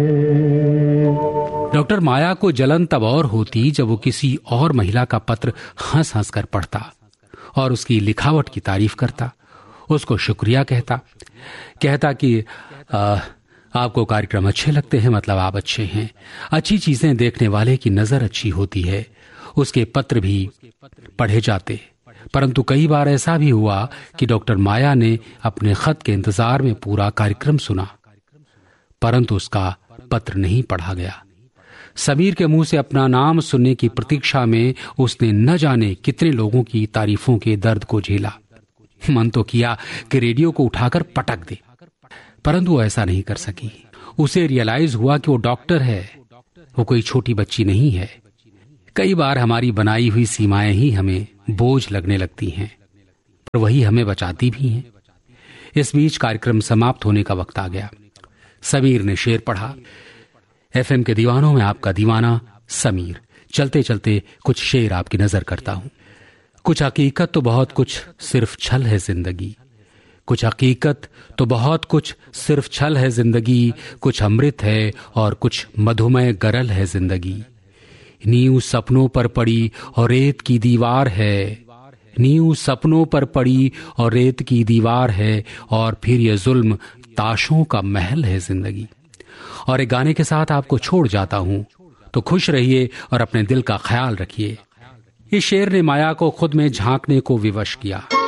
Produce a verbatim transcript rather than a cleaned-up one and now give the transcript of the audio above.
Doctor माया को जलन तब और होती जब वो किसी और महिला का पत्र हंस हंस कर पढ़ता और उसकी लिखावट की तारीफ करता, उसको शुक्रिया कहता कहता कि आ, आपको कार्यक्रम अच्छे लगते हैं, मतलब आप अच्छे हैं। अच्छी चीजें देखने वाले की नजर अच्छी होती है। उसके पत्र भी पढ़े जाते, परंतु कई बार ऐसा भी हुआ कि डॉक्टर माया ने अपने खत के इंतजार में पूरा कार्यक्रम सुना, परंतु उसका पत्र नहीं पढ़ा गया। समीर के मुंह से अपना नाम सुनने की प्रतीक्षा में उसने न जाने कितने लोगों की तारीफों के दर्द को झेला। मन तो किया कि रेडियो को उठाकर पटक दे, परंतु वो ऐसा नहीं कर सकी। उसे रियलाइज हुआ कि वो डॉक्टर है, वो कोई छोटी बच्ची नहीं है। कई बार हमारी बनाई हुई सीमाएं ही हमें बोझ लगने लगती हैं, पर वही हमें बचाती भी हैं। इस बीच कार्यक्रम समाप्त होने का वक्त आ गया। समीर ने शेर पढ़ा। एफएम के दीवानों में आपका दीवाना समीर। चलते चलते कुछ शेर आपकी नजर करता हूं। कुछ हकीकत तो बहुत कुछ सिर्फ छल है जिंदगी, कुछ हकीकत तो बहुत कुछ सिर्फ छल है जिंदगी, कुछ अमृत है और कुछ मधुमय गरल है जिंदगी। नींव सपनों पर पड़ी और रेत की दीवार है, नींव सपनों पर पड़ी और रेत की दीवार है, और फिर ये जुल्म ताशों का महल है जिंदगी। और एक गाने के साथ आपको छोड़ जाता हूं, तो खुश रहिए और अपने दिल का ख्याल रखिए। इस शेर ने माया को खुद में झांकने को विवश किया।